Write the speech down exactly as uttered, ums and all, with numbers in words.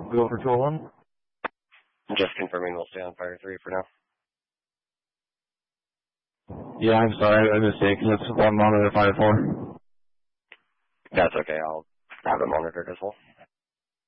We go for two oh one? Just confirming we'll stay on fire three for now. Yeah, I'm sorry, I mistake. That's one monitor fire four. That's okay, I'll have it monitored as well.